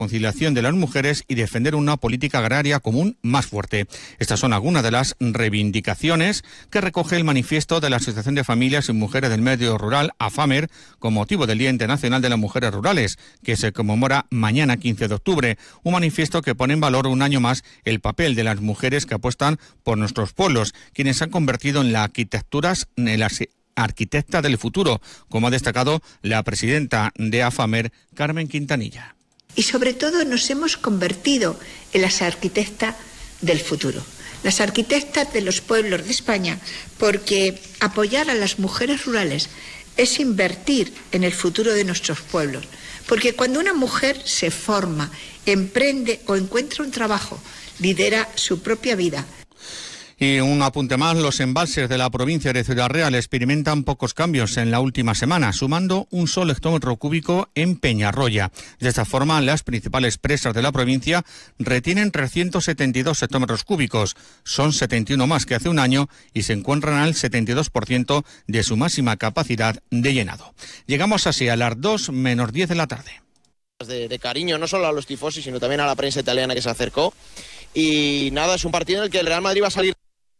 conciliación de las mujeres y defender una política agraria común más fuerte. Estas son algunas de las reivindicaciones que recoge el manifiesto de la Asociación de Familias y Mujeres del Medio Rural, AFAMER, con motivo del Día Internacional de las Mujeres Rurales, que se conmemora mañana 15 de octubre. Un manifiesto que pone en valor un año más el papel de las mujeres que apuestan por nuestros pueblos, quienes se han convertido en las arquitectas del futuro, como ha destacado la presidenta de AFAMER, Carmen Quintanilla. Y sobre todo nos hemos convertido en las arquitectas del futuro, las arquitectas de los pueblos de España, porque apoyar a las mujeres rurales es invertir en el futuro de nuestros pueblos, porque cuando una mujer se forma, emprende o encuentra un trabajo, lidera su propia vida. Y un apunte más, los embalses de la provincia de Ciudad Real experimentan pocos cambios en la última semana, sumando un solo hectómetro cúbico en Peñarroya. De esta forma, las principales presas de la provincia retienen 372 hectómetros cúbicos. Son 71 más que hace un año y se encuentran al 72% de su máxima capacidad de llenado. Llegamos así a las 2 menos 10 de la tarde. De cariño no solo a los tifosi, sino también a la prensa italiana que se acercó. Y nada, es un partido en el que el Real Madrid va a salir.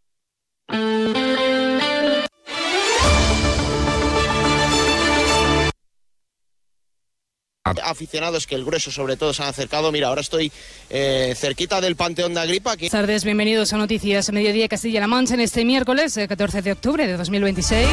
Aficionados que el grueso sobre todo se han acercado. Mira, ahora estoy cerquita del Panteón de Agripa. Buenas tardes, bienvenidos a Noticias Mediodía Castilla-La Mancha en este miércoles 14 de octubre de 2026.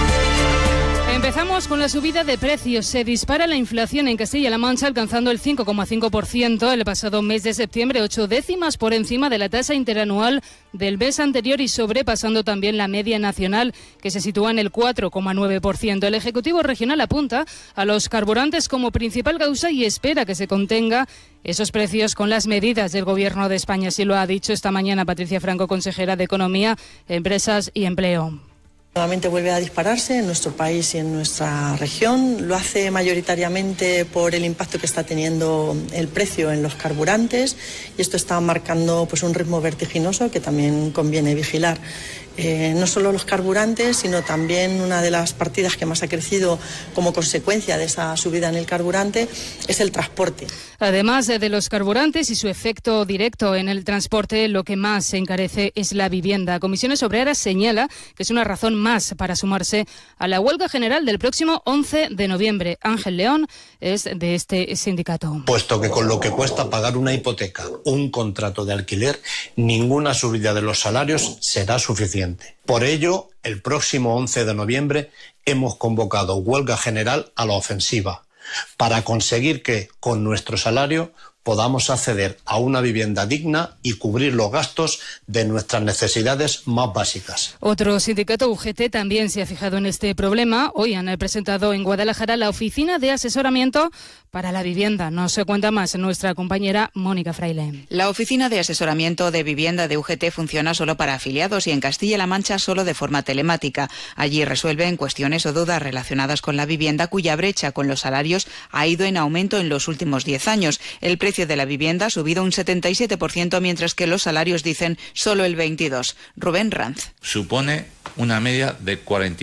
Empezamos con la subida de precios. Se dispara la inflación en Castilla-La Mancha, alcanzando el 5,5% el pasado mes de septiembre, 8 décimas por encima de la tasa interanual del mes anterior y sobrepasando también la media nacional, que se sitúa en el 4,9%. El Ejecutivo Regional apunta a los carburantes como principal causa y espera que se contenga esos precios con las medidas del Gobierno de España. Así lo ha dicho esta mañana Patricia Franco, consejera de Economía, Empresas y Empleo. Nuevamente vuelve a dispararse en nuestro país y en nuestra región. Lo hace mayoritariamente por el impacto que está teniendo el precio en los carburantes y esto está marcando pues un ritmo vertiginoso que también conviene vigilar. No solo los carburantes, sino también una de las partidas que más ha crecido como consecuencia de esa subida en el carburante es el transporte. Además de los carburantes y su efecto directo en el transporte, lo que más se encarece es la vivienda. Comisiones Obreras señala que es una razón más para sumarse a la huelga general del próximo 11 de noviembre. Ángel León es de este sindicato. Puesto que con lo que cuesta pagar una hipoteca, un contrato de alquiler, ninguna subida de los salarios será suficiente. Por ello, el próximo 11 de noviembre hemos convocado huelga general a la ofensiva para conseguir que, con nuestro salario, podamos acceder a una vivienda digna y cubrir los gastos de nuestras necesidades más básicas. Otro sindicato, UGT, también se ha fijado en este problema. Hoy han presentado en Guadalajara la Oficina de Asesoramiento para la Vivienda. Nos cuenta más nuestra compañera Mónica Fraile. La Oficina de Asesoramiento de Vivienda de UGT funciona solo para afiliados y en Castilla-La Mancha solo de forma telemática. Allí resuelven cuestiones o dudas relacionadas con la vivienda cuya brecha con los salarios ha ido en aumento en los últimos 10 años. El precio de la vivienda ha subido un 77%, mientras que los salarios dicen solo el 22%. Rubén Ranz. Supone una media de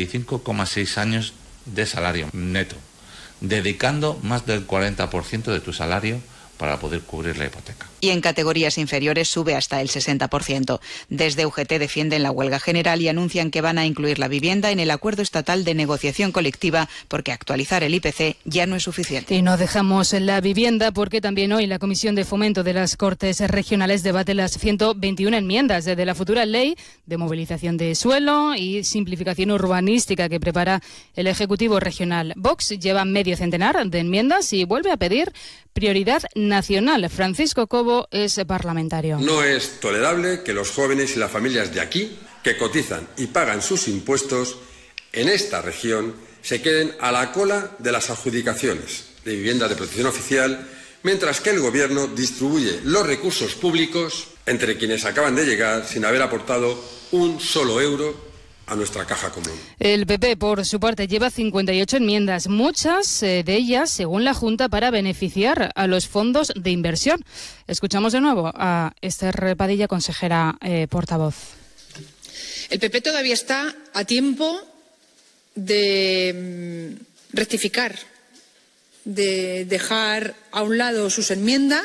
45,6 años de salario neto, dedicando más del 40% de tu salario para poder cubrir la hipoteca. Y en categorías inferiores sube hasta el 60%. Desde UGT defienden la huelga general y anuncian que van a incluir la vivienda en el acuerdo estatal de negociación colectiva porque actualizar el IPC ya no es suficiente. Y no dejamos la vivienda porque también hoy la Comisión de Fomento de las Cortes Regionales debate las 121 enmiendas de la futura ley de movilización de suelo y simplificación urbanística que prepara el Ejecutivo Regional. Vox lleva medio centenar de enmiendas y vuelve a pedir prioridad nacional. Francisco Cobo es parlamentario. No es tolerable que los jóvenes y las familias de aquí, que cotizan y pagan sus impuestos en esta región, se queden a la cola de las adjudicaciones de viviendas de protección oficial, mientras que el Gobierno distribuye los recursos públicos entre quienes acaban de llegar sin haber aportado un solo euro a nuestra caja común. El PP, por su parte, lleva 58 enmiendas, muchas de ellas, según la Junta, para beneficiar a los fondos de inversión. Escuchamos de nuevo a Esther Padilla, consejera portavoz. El PP todavía está a tiempo de rectificar de dejar a un lado sus enmiendas.